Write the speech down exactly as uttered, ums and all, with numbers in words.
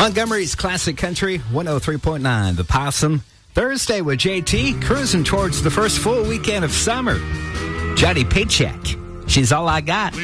Montgomery's Classic Country, one oh three point nine. The Possum. Thursday with J T, cruising towards the first full weekend of summer. Johnny Paycheck. She's all I got.